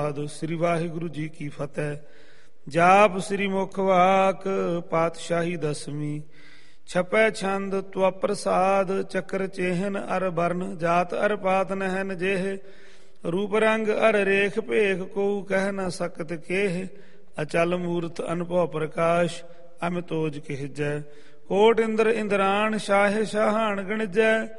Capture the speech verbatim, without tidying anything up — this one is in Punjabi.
ਪ੍ਰਸਾਦ। ਸ੍ਰੀ ਵਾਹਿਗੁਰੂ ਜੀ ਕੀ ਫਤਿਹ। ਜਾਪ ਸ੍ਰੀ ਮੁਖ ਵਾਕ ਪਾਤਸ਼ਾਹੀ ਦਸਵੀਂ। ਛਪੈ ਛੰਦ ਤਵ ਪ੍ਰਸਾਦ ਚੱਕਰ ਚੇਹਨ ਅਰ ਬਰਨ ਜਾਤ ਅਰ ਪਾਤ ਨਹਿਨ ਜੇਹ ਰੂਪ ਰੰਗ ਅਰ ਰੇਖ ਭੇਖ ਕੋ ਕਹਿ ਨ ਸਕਤ ਕੇਹ ਅਚਲ ਮੂਰਤ ਅਨੁਭਵ ਪ੍ਰਕਾਸ਼ ਅਮਿਤੋਜ ਕਹਿਜੈ ਕੋਟ ਇੰਦਰ ਇੰਦਰਾਣ ਸ਼ਾਹ ਸ਼ਾਹਾਨ ਗਣਜੈ